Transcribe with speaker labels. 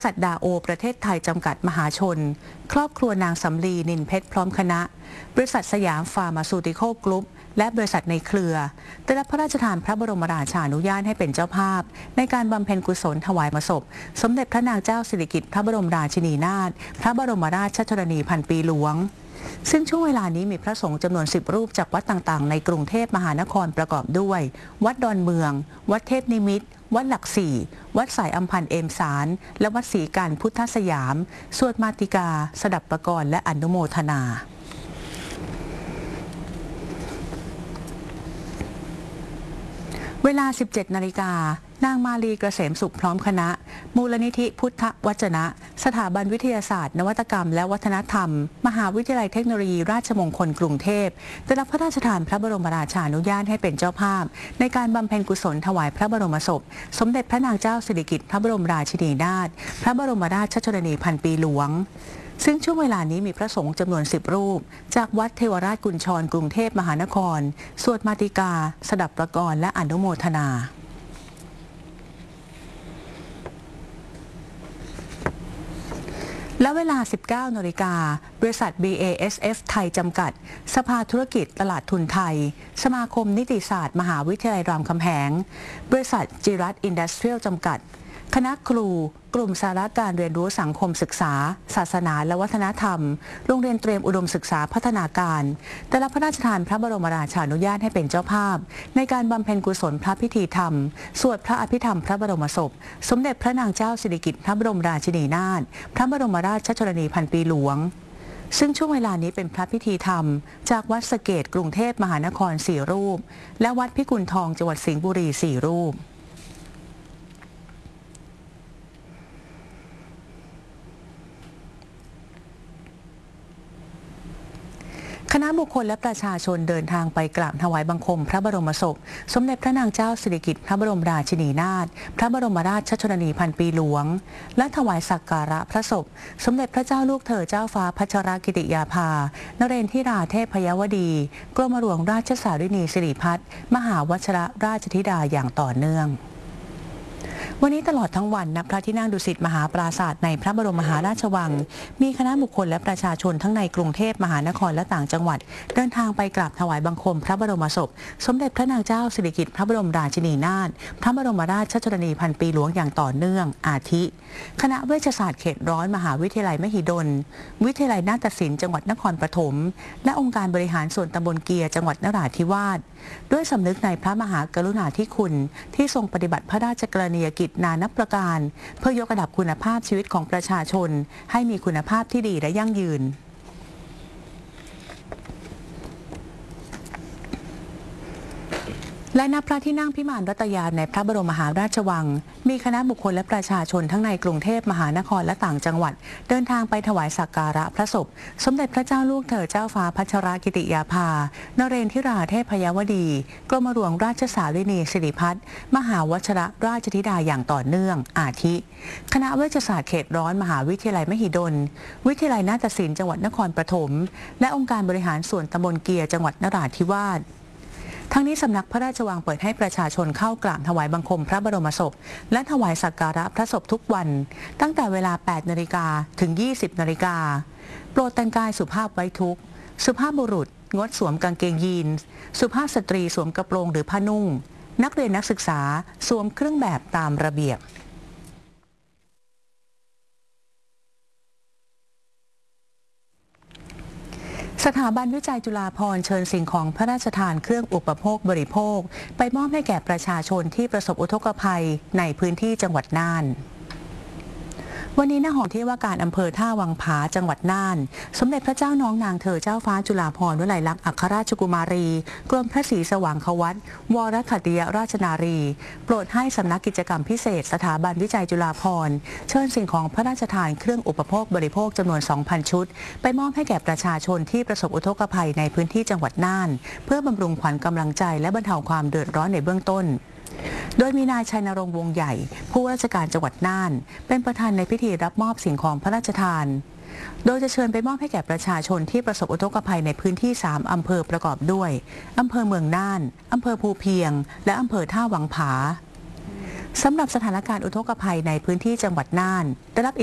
Speaker 1: สัตดาโอประเทศไทยจำกัดมหาชนครอบครัวนางสำลีนินเพชรพร้อมคณะบริษัทสยามฟาร์มาซูติคอลกรุ๊ปและบริษัทในเครือได้รับพระราชทานพระบรมราชานุญาตให้เป็นเจ้าภาพในการบำเพ็ญกุศลถวายมศพสมเด็จพระนางเจ้าสิริกิติ์พระบรมราชินีนาถพระบรมราชชนนีพันปีหลวงซึ่งช่วงเวลานี้มีพระสงฆ์จำนวน10 รูปจากวัดต่างๆในกรุงเทพมหานครประกอบด้วยวัดดอนเมืองวัดเทพนิมิตรวัดหลักสี่วัดสายอัมพันธ์เอมสารและวัดศรีการพุทธสยามสวดมาติกาสดับประกรณ์และอนุโมทนาเวลา 17 นาฬิกานางมาลีเกษมสุขพร้อมคณะมูลนิธิพุทธวจนะสถาบันวิทยาศาสตร์นวัตกรรมและวัฒนธรรมมหาวิทยาลัยเทคโนโลยีราชมงคลกรุงเทพได้รับพระราชทานพระบรมราชานุญาตให้เป็นเจ้าภาพในการบำเพ็ญกุศลถวายพระบรมศพสมเด็จพระนางเจ้าสิริกิติ์พระบรมราชินีนาถพระบรมราชชนนีพันปีหลวงซึ่งช่วงเวลานี้มีพระสงฆ์จำนวน10 รูปจากวัดเทวราชกุญชรกรุงเทพมหานครสวดมาติกาสดับประกรณ์และอนุโมทนาและเวลา 19 นาฬิกาบริษัท BASF ไทยจำกัดสภาธุรกิจตลาดทุนไทยสมาคมนิติศาสตร์มหาวิทยาลัยรามคำแหงบริษัทจิรัตอินดัสเทรียลจำกัดคณะครูกลุ่มสาระการเรียนรู้สังคมศึกษาศาสนาและวัฒนธรรมโรงเรียนเตรียมอุดมศึกษาพัฒนาการได้รับพระราชทานพระบรมราชานุญาตให้เป็นเจ้าภาพในการบำเพ็ญกุศลพระพิธีธรรมสวดพระอภิธรรมพระบรมศพสมเด็จพระนางเจ้าสิริกิติ์พระบรมราชินีนาถพระบรมราชชนนีพันปีหลวงซึ่งช่วงเวลานี้เป็นพระพิธีธรรมจากวัดสะเกษกรุงเทพมหานคร4 รูปและวัดพิกุลทองจังหวัดสิงห์บุรี4 รูปคณะบุคคลและประชาชนเดินทางไปกราบถวายบังคมพระบรมศพสมเด็จพระนางเจ้าสิริกิติ์พระบรมราชินีนาถพระบรมราชชนนีพันปีหลวงและถวายสักการะพระศพสมเด็จพระเจ้าลูกเธอเจ้าฟ้าพัชรกิติยาภานเรนทิราเทพยวดีกรมหลวงราชสารินีสิริพัฒน์มหาวชิรราชธิดาอย่างต่อเนื่องวันนี้ตลอดทั้งวันณพระที่นั่งดุสิตมหาปราสาทในพระบรมมหาราชวังมีคณะบุคคลและประชาชนทั้งในกรุงเทพมหานครและต่างจังหวัดเดินทางไปกราบถวายบังคมพระบรมศพสมเด็จพระนางเจ้าสิริกิติ์พระบรมราชินีนาถพระบรมราชชนนีพันปีหลวงอย่างต่อเนื่องอาทิคณะเวชศาสตร์เขตร้อนมหาวิทยาลัยมหิดลวิทยาลัยนาฏศิลป์จังหวัดนครปฐมและองค์การบริหารส่วนตำบลเกียร์จังหวัดนราธิวาสด้วยสำนึกในพระมหากรุณาธิคุณที่ทรงปฏิบัติพระราชกรณียกิจนานับประการเพื่อยกระดับคุณภาพชีวิตของประชาชนให้มีคุณภาพที่ดีและยั่งยืนและณพระที่นั่งพิมานรัตยาในพระบรมมหาราชวังมีคณะบุคคลและประชาชนทั้งในกรุงเทพมหานครและต่างจังหวัดเดินทางไปถวายสักการะพระศพสมเด็จพระเจ้าลูกเธอเจ้าฟ้าพัชรกิติยาภานเรนทิราเทพยวดีกรมหลวงราชสารินีสิริพัฒน์มหาวชิรราชธิดาอย่างต่อเนื่องอาทิคณะเวชศาสตร์เขตร้อนมหาวิทยาลัยมหิดลวิทยาลัยนาฏศิลป์จังหวัดนครปฐมและองค์การบริหารส่วนตำบลเกียร์จังหวัดนราธิวาสทั้งนี้สำนักพระราชวังเปิดให้ประชาชนเข้ากราบถวายบังคมพระบรมศพและถวายสักการะพระศพทุกวันตั้งแต่เวลา 8 นาฬิกาถึง 20 นาฬิกาโปรดแต่งกายสุภาพไว้ทุกข์สุภาพบุรุษงดสวมกางเกงยีนส์สุภาพสตรีสวมกระโปรงหรือผ้านุ่งนักเรียนนักศึกษาสวมเครื่องแบบตามระเบียบสถาบันวิจัยจุฬาภรณ์เชิญสิ่งของพระราชทานเครื่องอุปโภคบริโภคไปมอบให้แก่ประชาชนที่ประสบอุทกภัยในพื้นที่จังหวัดน่านวันนี้ณหอที่ว่าการอำเภอท่าวังผาจังหวัดน่านสมเด็จพระเจ้าน้องนางเธอเจ้าฟ้าจุฬาภรณ์วลัยลักษณ์อัครราชกุมารีกรมพระศรีสว่างควัตวรขัตติยราชนารีโปรดให้สำนักกิจกรรมพิเศษสถาบันวิจัยจุฬาภรณ์เชิญสิ่งของพระราชทานเครื่องอุปโภคบริโภคจำนวน 2,000 ชุดไปมอบให้แก่ประชาชนที่ประสบอุทกภัยในพื้นที่จังหวัดน่านเพื่อบำรุงขวัญกำลังใจและบรรเทาความเดือดร้อนในเบื้องต้นโดยมีนายชัยนรงค์วงใหญ่ผู้ว่าราชการจังหวัดน่านเป็นประธานในพิธีรับมอบสิ่งของพระราชทานโดยจะเชิญไปมอบให้แก่ประชาชนที่ประสบอุทกภัยในพื้นที่3 อำเภอประกอบด้วยอำเภอเมืองน่านอำเภอภูเพียงและอำเภอท่าวังผาสำหรับสถานการณ์อุทกภัยในพื้นที่จังหวัดน่านได้รับ